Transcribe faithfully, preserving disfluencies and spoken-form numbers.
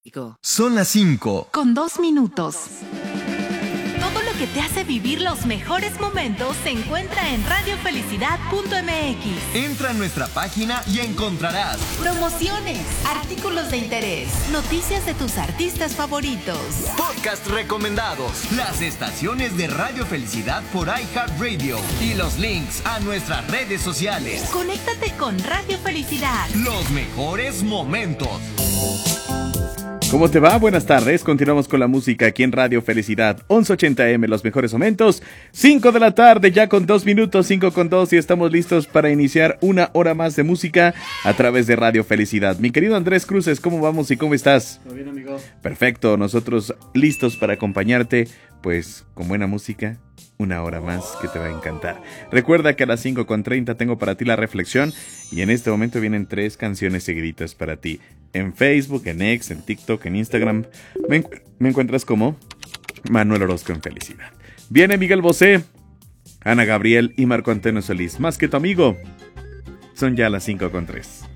Son las cinco. Con dos minutos. Todo lo que te hace vivir los mejores momentos se encuentra en radio felicidad punto m x. Entra a nuestra página y encontrarás promociones, artículos de interés, noticias de tus artistas favoritos, podcast recomendados, las estaciones de Radio Felicidad por iHeartRadio y los links a nuestras redes sociales. Conéctate con Radio Felicidad. Los mejores momentos. ¿Cómo te va? Buenas tardes. Continuamos con la música aquí en Radio Felicidad. once ochenta eme, los mejores momentos. cinco de la tarde, ya con dos minutos, cinco con dos, y estamos listos para iniciar una hora más de música a través de Radio Felicidad. Mi querido Andrés Cruces, ¿cómo vamos y cómo estás? Todo bien, amigo. Perfecto, nosotros listos para acompañarte, pues con buena música, una hora más que te va a encantar. Recuerda que a las cinco con treinta tengo para ti la reflexión y en este momento vienen tres canciones seguiditas para ti. En Facebook, en X, en TikTok, en Instagram, me, encu- me encuentras como Manuel Orozco en Felicidad. Viene Miguel Bosé, Ana Gabriel y Marco Antonio Solís. Más que tu amigo, son ya las cinco con tres.